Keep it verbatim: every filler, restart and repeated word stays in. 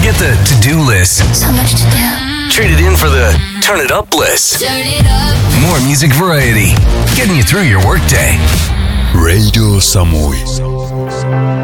Forget the to-do list. So much to do. Trade it in for the turn it up list. Turn it up. More music variety, getting you through your workday. Radio Samui.